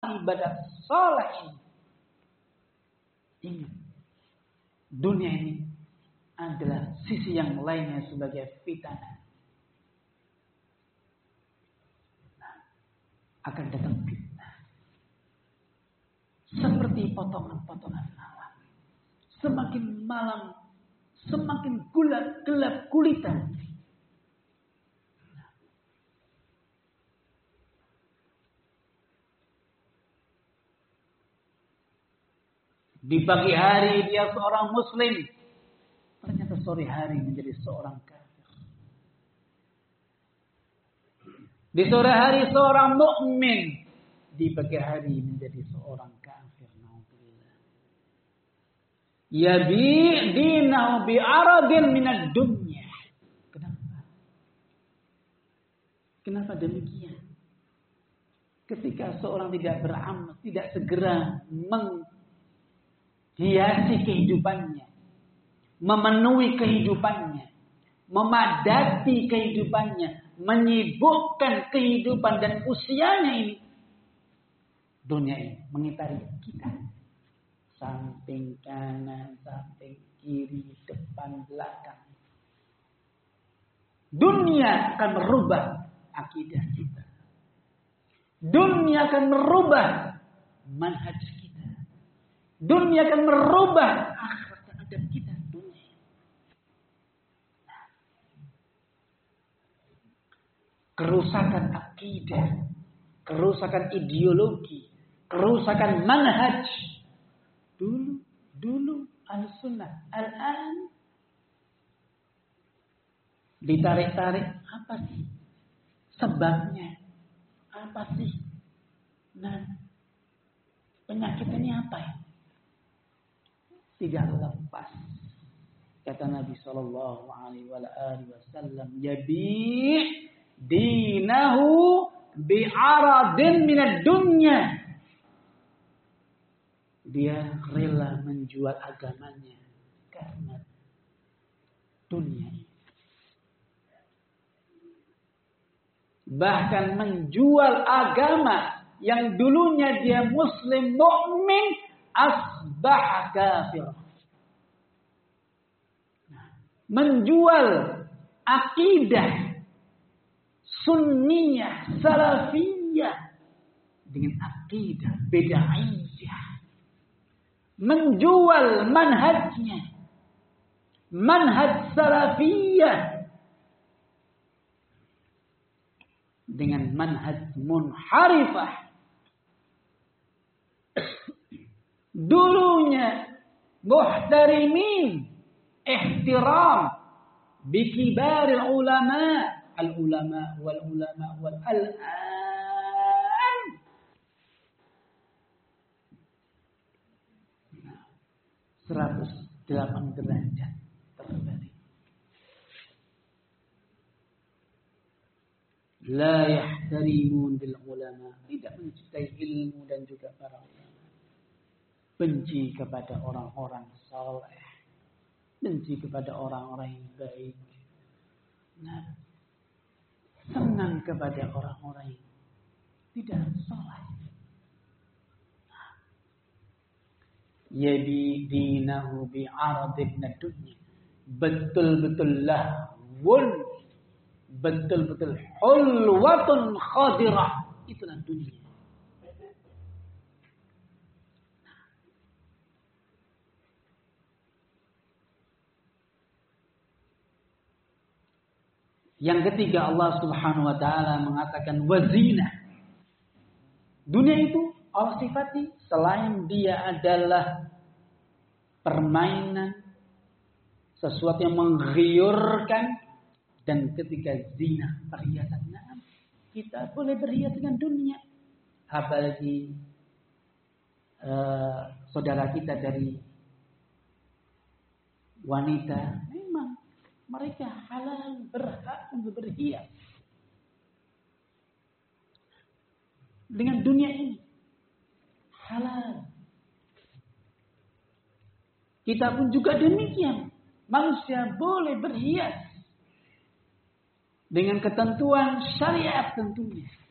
ibadah saleh ini. Ingat, dunia ini adalah sisi yang lainnya sebagai fitnah. Akan datang fitnah seperti potongan-potongan awan. Semakin malam, semakin gelap gulita. Di pagi hari dia seorang muslim, ternyata sore hari menjadi seorang kafir. Di sore hari seorang mukmin, di pagi hari menjadi seorang kafir. Nauzubillah. Yabi dinahu bi aradin minad dunya. Kenapa? Kenapa demikian? Ketika seorang tidak beramal, tidak segera menghiasi kehidupannya, memenuhi kehidupannya, memadati kehidupannya, menyibukkan kehidupan dan usianya ini, dunia ini mengitari kita, samping kanan, samping kiri, depan, belakang. Dunia akan merubah akidah kita. Dunia akan merubah manhaj kita. Dunia akan merubah akhlak dan adab kita. Kerusakan akidah, kerusakan ideologi, kerusakan manhaj. Dulu al-sunnah, al-an ditarik-tarik. Apa sih sebabnya? Apa sih? Nah, penyakit ini apa ya? Tidak lepas. Kata Nabi sallallahu alaihi wasallam, "Yabi dinahu bi'aradin minad dunya." Dia rela menjual agamanya karena dunia. Bahkan menjual agama yang dulunya dia muslim mukmin, asbah kafir. Menjual akidah sunniyah, salafiyah dengan akidah bid'ahiyah. Menjual manhajnya, manhaj salafiyah dengan manhaj munharifah. Dulunya muhtarimin, ihtiram bikibaril ulama, al-ulama wal al-an 108 derajat terbalik. La yahtarimun bil ulama, tidak mencintai ilmu dan juga para ulama. Benci kepada orang-orang saleh, benci kepada orang-orang yang baik. Nah, senang kepada orang-orang yang tidak saleh. Yabi dinahu bi'aradin dunya. Betul-betul lahwun, betul-betul hulwatun khadirah. Itulah dunia. Yang ketiga, Allah Subhanahu wa taala mengatakan wazina. Dunia itu Allah sifati selain dia adalah permainan, sesuatu yang menggiurkan, dan ketika zina, perhiasan. Nah, kita boleh berhias dengan dunia. Apalagi saudara kita dari wanita, memang mereka halal, berhak untuk berhias dengan dunia ini. Halal. Kita pun juga demikian. Manusia boleh berhias dengan ketentuan syariat tentunya.